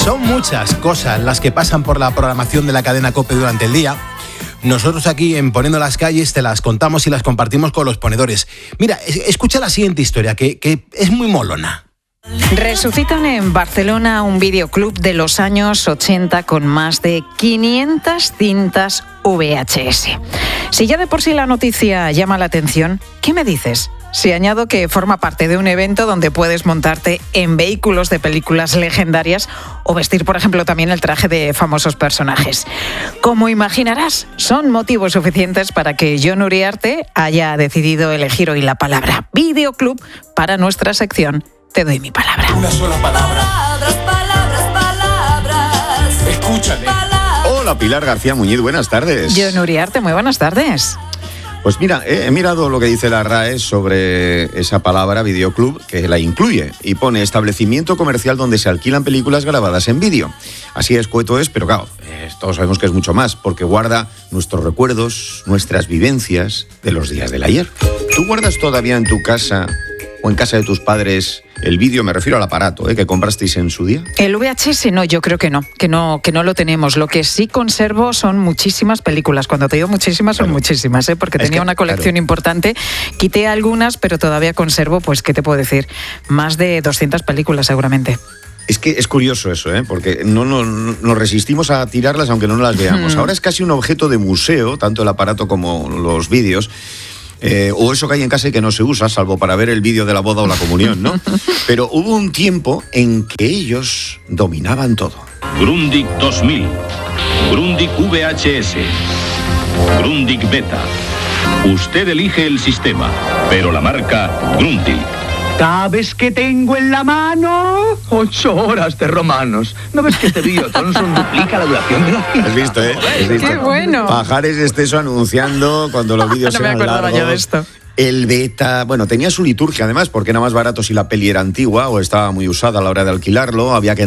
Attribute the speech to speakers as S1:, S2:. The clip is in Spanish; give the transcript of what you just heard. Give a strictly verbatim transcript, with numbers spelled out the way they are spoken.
S1: Son muchas cosas las que pasan por la programación de la cadena COPE durante el día. Nosotros aquí en Poniendo las Calles te las contamos y las compartimos con los ponedores. Mira, escucha la siguiente historia, que, que es muy molona.
S2: Resucitan en Barcelona un videoclub de los años ochenta con más de quinientas cintas V H S. Si ya de por sí la noticia llama la atención, ¿qué me dices si añado que forma parte de un evento donde puedes montarte en vehículos de películas legendarias o vestir, por ejemplo, también el traje de famosos personajes? Como imaginarás, son motivos suficientes para que Jon Uriarte haya decidido elegir hoy la palabra videoclub para nuestra sección Te doy mi palabra.
S3: Una sola palabra. Palabras, palabras, palabras. Escúchale.
S4: Hola, Pilar García Muñiz, buenas tardes.
S2: Jon Uriarte, muy buenas tardes.
S4: Pues mira, he mirado lo que dice la R A E sobre esa palabra videoclub, que la incluye, y pone establecimiento comercial donde se alquilan películas grabadas en vídeo. Así escueto es, pero claro, eh, todos sabemos que es mucho más, porque guarda nuestros recuerdos, nuestras vivencias de los días del ayer. ¿Tú guardas todavía en tu casa o en casa de tus padres el vídeo? Me refiero al aparato, ¿eh?, que comprasteis en su día.
S2: El V H S no, yo creo que no, que no, que no lo tenemos. Lo que sí conservo son muchísimas películas. Cuando te digo muchísimas, son claro. muchísimas, ¿eh? Porque es tenía que, una colección claro. importante. Quité algunas, pero todavía conservo, pues, ¿qué te puedo decir? Más de doscientas películas, seguramente.
S4: Es que es curioso eso, ¿eh? Porque no, no, no nos resistimos a tirarlas aunque no las veamos. Hmm. Ahora es casi un objeto de museo, tanto el aparato como los vídeos. Eh, o eso que hay en casa y que no se usa, salvo para ver el vídeo de la boda o la comunión, ¿no? Pero hubo un tiempo en que ellos dominaban todo.
S5: Grundig dos mil, Grundig V H S, Grundig Beta. Usted elige el sistema, pero la marca Grundig.
S6: ¿Sabes qué tengo en la mano? Ocho horas de romanos. ¿No ves que este vídeo Thomson duplica la duración de la cinta?
S4: ¿Has visto, eh? ¿Has visto?
S2: ¡Qué bueno!
S4: Pajares Esteso anunciando cuando los vídeos
S2: no
S4: eran
S2: me acordaba
S4: largos.
S2: yo de esto.
S4: El beta, bueno, tenía su liturgia además, porque era más barato si la peli era antigua o estaba muy usada a la hora de alquilarlo, había que